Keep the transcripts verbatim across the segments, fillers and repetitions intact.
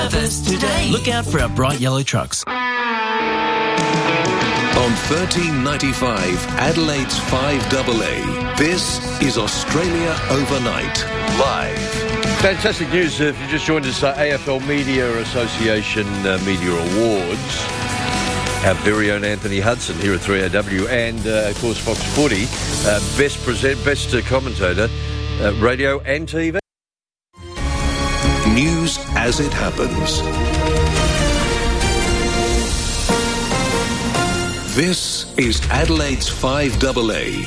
First today. Look out for our bright yellow trucks. On thirteen ninety-five, Adelaide's five A A, this is Australia Overnight, live. Fantastic news if you just joined us, uh, A F L Media Association uh, Media Awards. Our very own Anthony Hudson here at three A W and, uh, of course, Fox Footy, uh, best present, best uh, commentator, uh, radio and T V. News as it happens. This is Adelaide's five A A.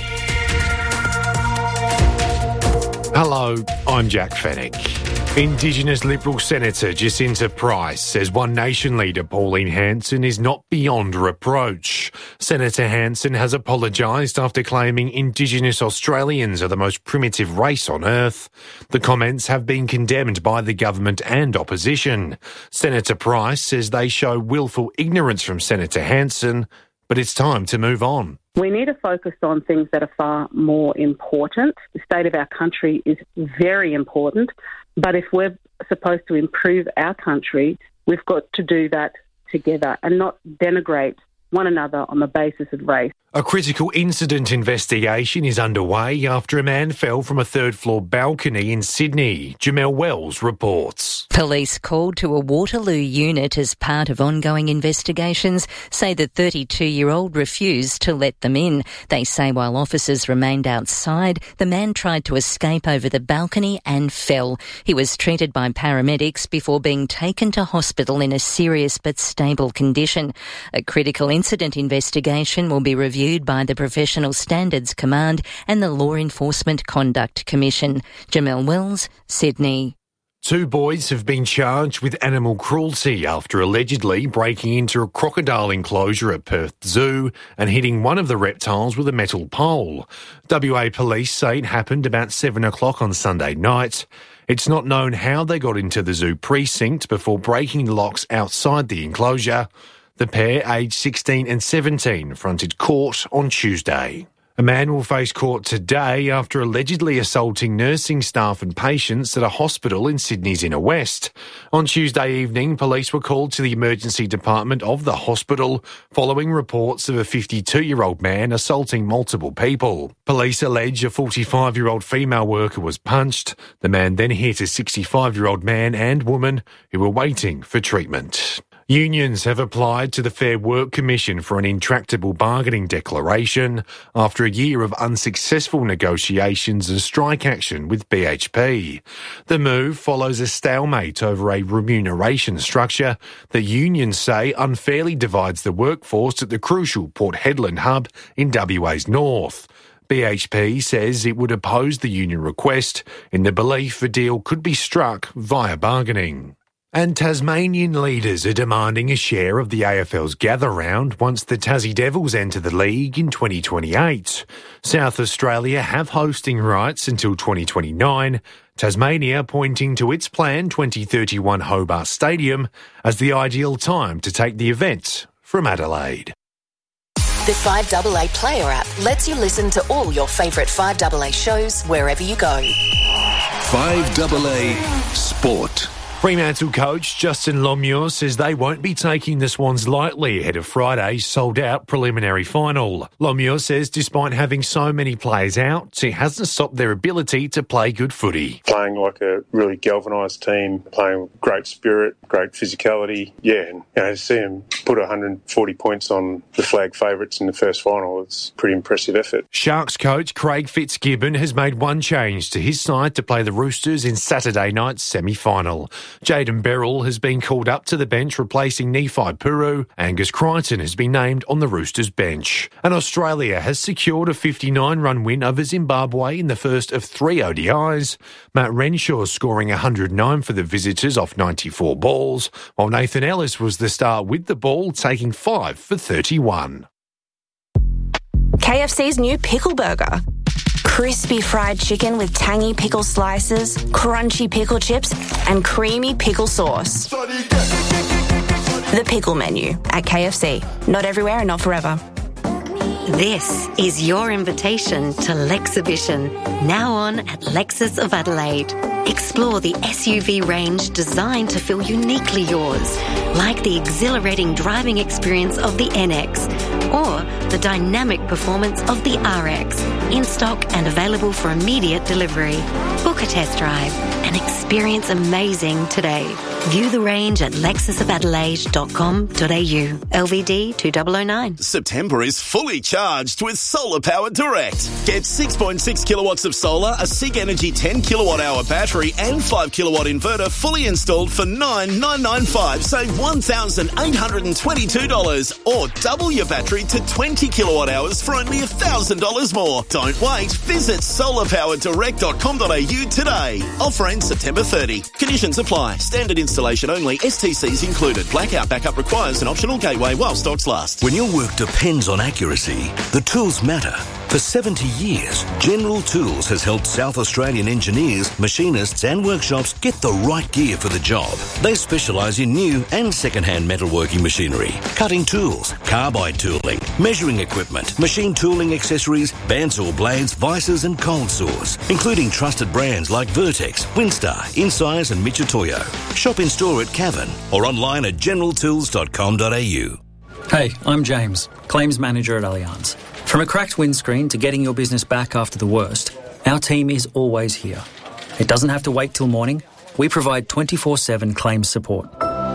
Hello, I'm Jack Fenwick. Indigenous Liberal Senator Jacinta Price says One Nation leader Pauline Hanson is not beyond reproach. Senator Hanson has apologised after claiming Indigenous Australians are the most primitive race on earth. The comments have been condemned by the government and opposition. Senator Price says they show willful ignorance from Senator Hanson, but it's time to move on. We need to focus on things that are far more important. The state of our country is very important, but if we're supposed to improve our country, we've got to do that together and not denigrate one another on the basis of race. A critical incident investigation is underway after a man fell from a third-floor balcony in Sydney. Jamelle Wells reports. Police called to a Waterloo unit as part of ongoing investigations say the thirty-two-year-old refused to let them in. They say while officers remained outside, the man tried to escape over the balcony and fell. He was treated by paramedics before being taken to hospital in a serious but stable condition. A critical incident investigation will be reviewed by the Professional Standards Command and the Law Enforcement Conduct Commission. Jamelle Wells, Sydney. Two boys have been charged with animal cruelty after allegedly breaking into a crocodile enclosure at Perth Zoo and hitting one of the reptiles with a metal pole. W A police say it happened about seven o'clock on Sunday night. It's not known how they got into the zoo precinct before breaking the locks outside the enclosure. The pair, aged sixteen and seventeen, fronted court on Tuesday. A man will face court today after allegedly assaulting nursing staff and patients at a hospital in Sydney's Inner West. On Tuesday evening, police were called to the emergency department of the hospital following reports of a fifty-two-year-old man assaulting multiple people. Police allege a forty-five-year-old female worker was punched. The man then hit a sixty-five-year-old man and woman who were waiting for treatment. Unions have applied to the Fair Work Commission for an intractable bargaining declaration after a year of unsuccessful negotiations and strike action with B H P. The move follows a stalemate over a remuneration structure that unions say unfairly divides the workforce at the crucial Port Hedland hub in W A's north. B H P says it would oppose the union request in the belief a deal could be struck via bargaining. And Tasmanian leaders are demanding a share of the A F L's gather round once the Tassie Devils enter the league in twenty twenty-eight. South Australia have hosting rights until twenty twenty-nine, Tasmania pointing to its planned twenty thirty-one Hobart Stadium as the ideal time to take the event from Adelaide. The five A A Player app lets you listen to all your favourite five A A shows wherever you go. five A A Sport. Fremantle coach Justin Longmuir says they won't be taking the Swans lightly ahead of Friday's sold-out preliminary final. Longmuir says despite having so many players out, it hasn't stopped their ability to play good footy. Playing like a really galvanised team, playing with great spirit, great physicality. Yeah, and you know, to see them put one hundred forty points on the flag favourites in the first final, it's a pretty impressive effort. Sharks coach Craig Fitzgibbon has made one change to his side to play the Roosters in Saturday night's semi-final. Jayden Berrell has been called up to the bench replacing Nephi Puru. Angus Crichton has been named on the Roosters bench. And Australia has secured a fifty-nine run win over Zimbabwe in the first of three O D Is. Matt Renshaw scoring one hundred nine for the visitors off ninety-four balls, while Nathan Ellis was the star with the ball, taking five for thirty-one. K F C's new Pickle Burger. Crispy fried chicken with tangy pickle slices, crunchy pickle chips, and creamy pickle sauce. The pickle menu at K F C. Not everywhere and not forever. This is your invitation to Lexhibition, now on at Lexus of Adelaide. Explore the S U V range designed to feel uniquely yours, like the exhilarating driving experience of the N X or the dynamic performance of the R X. In stock and available for immediate delivery. Book a test drive and experience amazing today. View the range at lexus of adelaide dot com dot a u. L V D two thousand nine. September is fully charged with Solar Power Direct. Get six point six kilowatts of solar, a SIG Energy ten kilowatt hour battery and five kilowatt inverter fully installed for nine thousand nine hundred ninety-five dollars. Save one thousand eight hundred twenty-two dollars or double your battery to twenty kilowatt hours for only one thousand dollars more. Don't wait. Visit solar power direct dot com dot a u today. Offer ends September thirtieth. Conditions apply. Standard installation only. S T Cs included. Blackout backup requires an optional gateway while stocks last. When your work depends on accuracy, the tools matter. For seventy years, General Tools has helped South Australian engineers, machinists and workshops get the right gear for the job. They specialise in new and second-hand metalworking machinery, cutting tools, carbide tooling, measuring equipment, machine tooling accessories, bandsaw blades, vices and cold saws, including trusted brands like Vertex, Winstar, Insize and Michitoyo. Shop in store at Cavan or online at general tools dot com dot a u. Hey, I'm James, Claims Manager at Allianz. From a cracked windscreen to getting your business back after the worst, our team is always here. It doesn't have to wait till morning. We provide twenty-four seven claims support.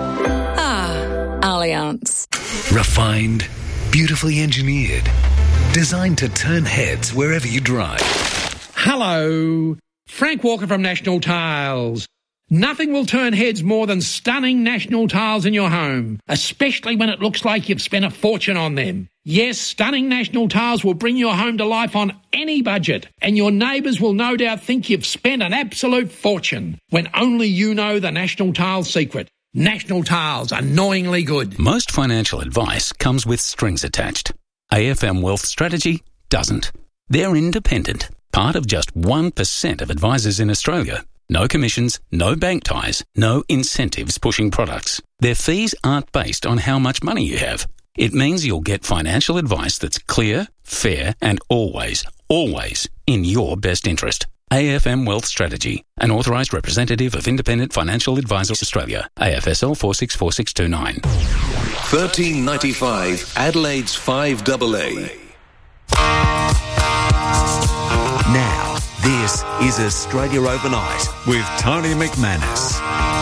Ah, Allianz. Refined, beautifully engineered, designed to turn heads wherever you drive. Hello, Frank Walker from National Tiles. Nothing will turn heads more than stunning National Tiles in your home, especially when it looks like you've spent a fortune on them. Yes, stunning National Tiles will bring your home to life on any budget, and your neighbours will no doubt think you've spent an absolute fortune, when only you know the National Tiles secret. National Tiles, annoyingly good. Most financial advice comes with strings attached. A F M Wealth Strategy doesn't. They're independent, part of just one percent of advisors in Australia. No commissions, no bank ties, no incentives pushing products. Their fees aren't based on how much money you have. It means you'll get financial advice that's clear, fair, and always, always in your best interest. A F M Wealth Strategy, an authorised representative of Independent Financial Advisors Australia, A F S L four six four six two nine. thirteen ninety-five Adelaide's five double A. Now, this is Australia Overnight with Tony McManus.